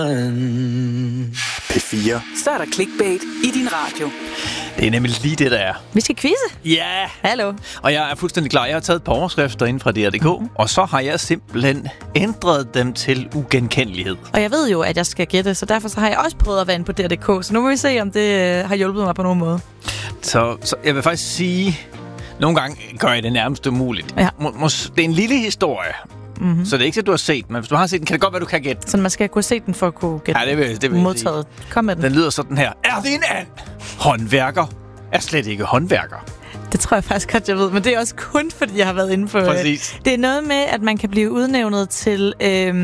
P4. Så er der clickbait i din radio. Det er nemlig lige det, der er. Vi skal quizze. Ja! Hallo. Og jeg er fuldstændig klar. Jeg har taget et par overskrifter inden fra DR.dk, og så har jeg simpelthen ændret dem til ugenkendelighed. Og jeg ved jo, at jeg skal gætte, så derfor så har jeg også prøvet at være inde på DR.dk. Så nu må vi se, om det har hjulpet mig på nogen måde. Så jeg vil faktisk sige, nogle gange gør jeg det nærmest umuligt. Ja. Det er en lille historie, så det er ikke så, du har set den. Men hvis du har set den, kan det godt være, du kan gætte. Så man skal kunne se den for at kunne gætte det vil modtaget. Kom med den. Den lyder sådan her. Er det en and? Håndværker er slet ikke håndværker. Det tror jeg faktisk godt, jeg ved. Men det er også kun, fordi jeg har været inde på... Præcis. Det er noget med, at man kan blive udnævnet til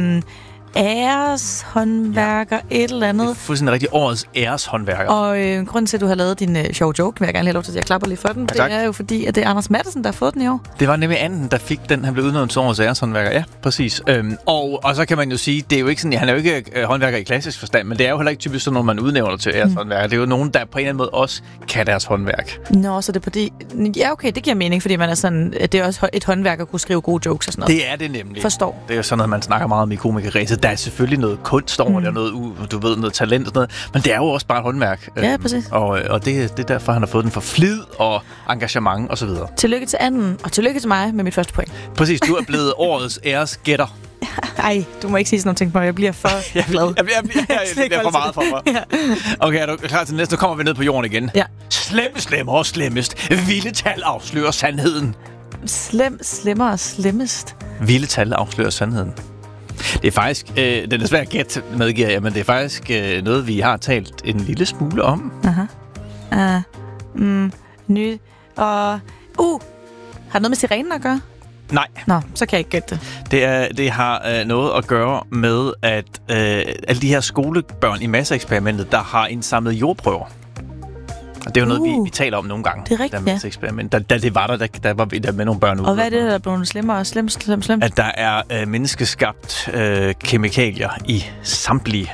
æreshåndværker, et eller andet. Det er fuldstændig rigtig årets æreshåndværker. Og grunden til, at du har lavet din sjove joke, vil jeg gerne lige have lov til at jeg klapper lige for den. Ja, det er jo fordi, at det er Anders Matthesen, der har fået den i år. Det var nemlig anden, der fik den. Han blev udnævnt til årets æreshåndværker. Ja, præcis. Og så kan man jo sige, det er jo ikke sådan, han er jo ikke håndværker i klassisk forstand, men det er jo heller ikke typisk sådan, når man udnævner til æreshåndværker. Det er jo nogen, der på en eller anden måde også kan deres håndværk. Nå, så det er fordi... Ja, okay, det giver mening, fordi man er sådan... Det er også et håndværk at kunne skrive gode jokes og sådan noget. Det er det nemlig. Forstår. Det er jo sådan noget, man snakker meget om i komikerkredse. Der er selvfølgelig noget kunst over det, og noget, du ved, noget talent og sådan noget, men det er jo også bare et håndværk. Ja, præcis. Og det er derfor, han har fået den for flid og engagement og så videre. Tillykke til anden, og tillykke til mig med mit første point. Præcis, du er blevet årets æresgætter. Ej, du må ikke sige sådan noget ting på mig. Jeg bliver for glad. Det er for meget for mig. Ja. Okay, er du klar til næste? Nu kommer vi ned på jorden igen. Ja. Slemmere og slemmest. Vilde tal afslører sandheden. Slemmere og slemmest. Vilde tal afslører sandheden. Det er faktisk, den er svært at gætte, medgiver jeg, men det er faktisk noget, vi har talt en lille smule om. Aha. Ny. Og... har det noget med sirenen at gøre? Nej. Nå, så kan jeg ikke gætte det. Det har noget at gøre med, at alle de her skolebørn i masseeksperimentet, der har indsamlet jordprøver. Og det er jo noget, vi taler om nogle gange. Det er rigtigt, ja. Eksperiment. Da det var der var vi der med nogle børn ude. Og hvad er det, der er blevet slemmere og slem? At der er menneskeskabt kemikalier i samtlige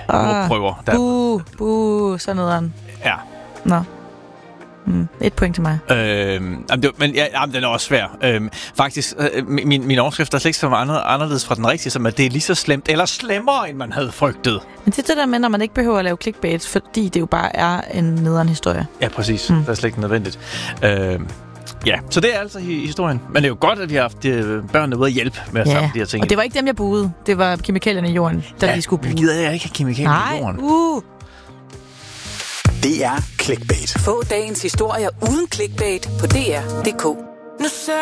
jordprøver. Sådan nederen. Ja. Nå. 1 point til mig. Men den er også svær. Faktisk, min overskrift er slet ikke så anderledes fra den rigtige, som at det er lige så slemt, eller slemmere, end man havde frygtet. Men det er det der med, når man ikke behøver at lave clickbait, fordi det jo bare er en nederen historie. Ja, præcis. Det er slet ikke nødvendigt. Ja, så det er altså historien. Men det er jo godt, at vi har haft børnene ude at hjælpe med at samle de her ting. Og det var ikke dem, jeg buede. Det var kemikalierne i jorden, der lige skulle bude. Men gider jeg ikke have kemikalier i jorden? Det er clickbait. Få dagens historier uden clickbait på DR.dk. Nu